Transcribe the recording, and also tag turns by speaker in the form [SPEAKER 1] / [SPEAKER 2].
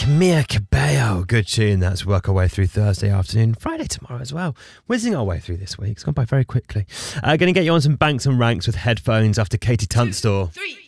[SPEAKER 1] Camila Cabello, good tune. That's work our way through Thursday afternoon, Friday tomorrow as well. Whizzing our way through this week. It's gone by very quickly. Going to get you on some banks and ranks with headphones after Katie Tunstall.
[SPEAKER 2] 2, 3.